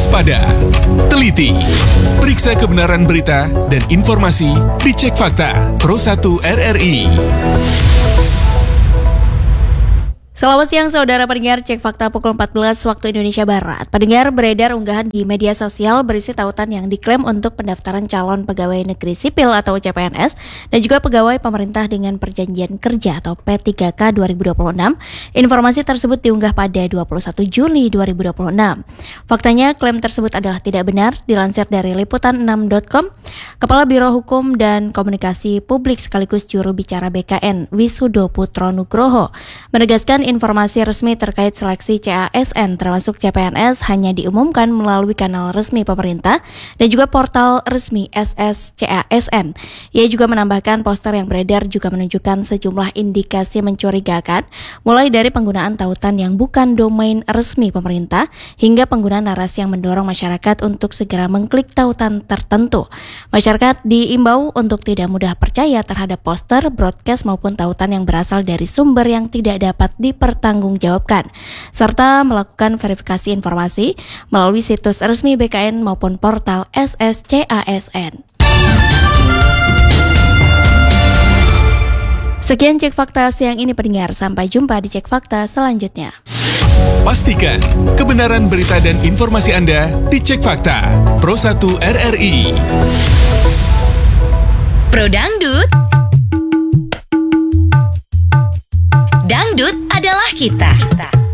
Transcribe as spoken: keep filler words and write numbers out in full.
waspada, teliti, periksa kebenaran berita dan informasi di Cek Fakta Pro satu R R I. Selamat siang saudara pendengar Cek Fakta pukul empat belas waktu Indonesia Barat. Pendengar, beredar unggahan di media sosial berisi tautan yang diklaim untuk pendaftaran calon pegawai negeri sipil atau C P N S dan juga pegawai pemerintah dengan perjanjian kerja atau P tiga K dua ribu dua puluh enam. Informasi tersebut diunggah pada dua puluh satu Juli dua ribu dua puluh enam. Faktanya klaim tersebut adalah tidak benar. Dilansir dari liputan enam titik com, Kepala Biro Hukum dan Komunikasi Publik sekaligus juru bicara B K N Wisudo Putro Nugroho menegaskan informasi resmi terkait seleksi C A S N termasuk C P N S hanya diumumkan melalui kanal resmi pemerintah dan juga portal resmi S S C A S N. Ia juga menambahkan poster yang beredar juga menunjukkan sejumlah indikasi mencurigakan, mulai dari penggunaan tautan yang bukan domain resmi pemerintah hingga penggunaan narasi yang mendorong masyarakat untuk segera mengklik tautan tertentu. Masyarakat diimbau untuk tidak mudah percaya terhadap poster, broadcast maupun tautan yang berasal dari sumber yang tidak dapat dipertanggungjawabkan, serta melakukan verifikasi informasi melalui situs resmi B K N maupun portal S S C A S N. Sekian Cek Fakta siang ini pendengar, sampai jumpa di Cek Fakta selanjutnya. Pastikan kebenaran berita dan informasi Anda di Cek Fakta Pro satu R R I. Pro Dangdut. Dangdut adalah kita.